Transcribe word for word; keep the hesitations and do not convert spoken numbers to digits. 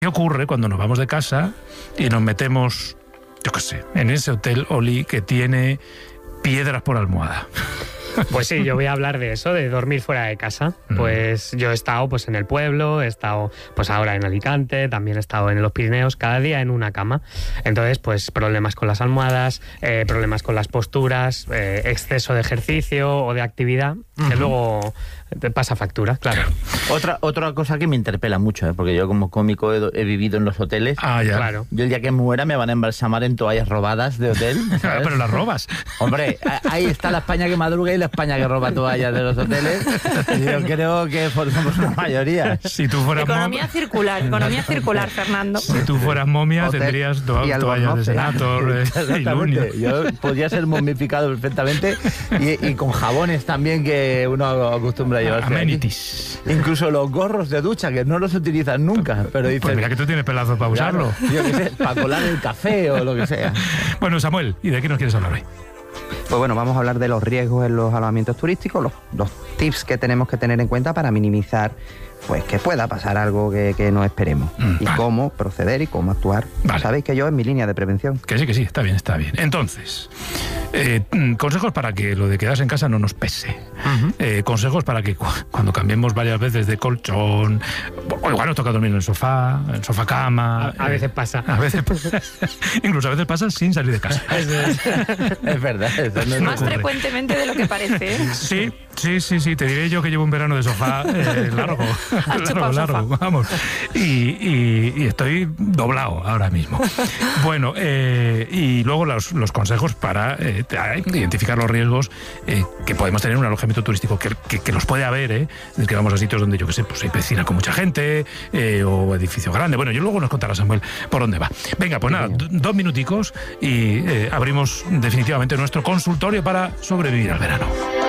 ¿Qué ocurre cuando nos vamos de casa y nos metemos, yo qué sé, en ese hotel, Oli, que tiene piedras por almohada? Pues sí, yo voy a hablar de eso, de dormir fuera de casa. Pues yo he estado pues en el pueblo, he estado pues ahora en Alicante, también he estado en los Pirineos, cada día en una cama. Entonces, pues problemas con las almohadas, eh, problemas con las posturas, eh, exceso de ejercicio o de actividad, uh-huh. que luego te pasa factura, claro. Otra, otra cosa que me interpela mucho, ¿eh? Porque yo como cómico he, he vivido en los hoteles. Ah, ya. Claro. Yo el día que muera me van a embalsamar en toallas robadas de hotel, ¿sabes? Pero las robas. Hombre, ahí está la España que madruga y la España que roba toallas de los hoteles. Yo creo que somos una mayoría. Si tú fueras Economía mom... circular, economía circular, Fernando. Si tú fueras momia, Hotel tendrías to toallas de Senator, eh, exactamente. Yo podría ser momificado perfectamente y, y con jabones también que uno acostumbra a llevarse. Amenities. Aquí. Incluso los gorros de ducha, que no los utilizan nunca. Pero dices, pues mira que tú tienes pelazos para usarlo. Claro, yo qué sé, para colar el café o lo que sea. Bueno, Samuel, ¿y de qué nos quieres hablar hoy? Pues bueno, vamos a hablar de los riesgos en los alojamientos turísticos, los, los tips que tenemos que tener en cuenta para minimizar pues que pueda pasar algo que, que no esperemos. Mm, y vale. cómo proceder y cómo actuar. Vale. Sabéis que yo es mi línea de prevención. Que sí, que sí, está bien, está bien. Entonces, eh, consejos para que lo de quedarse en casa no nos pese. Uh-huh. eh, consejos para que cu cuando cambiemos varias veces de colchón, o igual nos toca dormir en el sofá, en el sofá cama. A, a eh, veces pasa. A veces incluso a veces pasa sin salir de casa. Es verdad. Eso no Más ocurre. Frecuentemente de lo que parece. ¿eh? Sí, sí, sí, sí. Te diré yo que llevo un verano de sofá eh, largo. largo, largo, vamos. Y, y, y estoy doblado ahora mismo. Bueno, eh, y luego los, los consejos para eh, identificar los riesgos eh, que podemos tener en un alojamiento turístico, que, que, que los puede haber, ¿eh? Es que vamos a sitios donde, yo qué sé, pues hay piscina con mucha gente, eh, o edificio grande. Bueno, yo luego nos contará Samuel por dónde va. Venga, pues nada, dos minuticos y eh, abrimos definitivamente nuestro consultorio para sobrevivir al verano.